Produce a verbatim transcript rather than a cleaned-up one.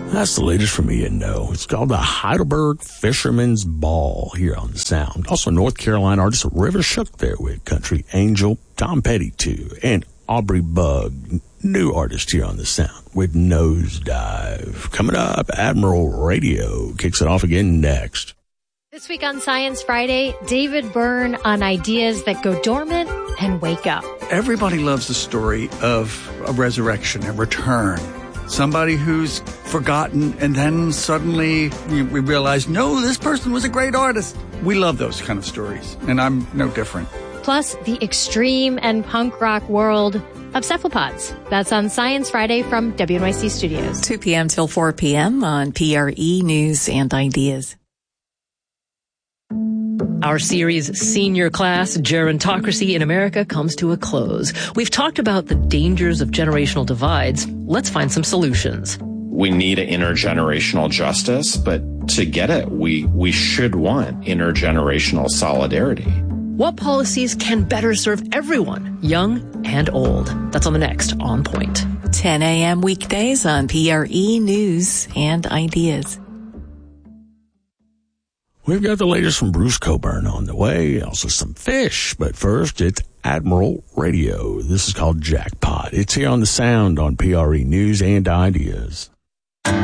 That's the latest from E and O. It's called the Heidelberg Fisherman's Ball here on the Sound. Also, North Carolina artist River Shook there with Country Angel, Tom Petty too, and Aubrey Bug, new artist here on the Sound with Nosedive. Coming up, Admiral Radio kicks it off again next. This week on Science Friday, David Byrne on ideas that go dormant and wake up. Everybody loves the story of a resurrection, a return. Somebody who's forgotten, and then suddenly we, we realize, no, this person was a great artist. We love those kind of stories, and I'm no different. Plus, the extreme and punk rock world of cephalopods. That's on Science Friday from W N Y C Studios. two p.m. till four p.m. on P R E News and Ideas. Our series, Senior Class Gerontocracy in America, comes to a close. We've talked about the dangers of generational divides. Let's find some solutions. We need an intergenerational justice, but to get it, we, we should want intergenerational solidarity. What policies can better serve everyone, young and old? That's on the next On Point. ten a.m. weekdays on P R E News and Ideas. We've got the latest from Bruce Coburn on the way, also some fish. But first, it's Admiral Radio. This is called Jackpot. It's here on the Sound on P R E News and Ideas.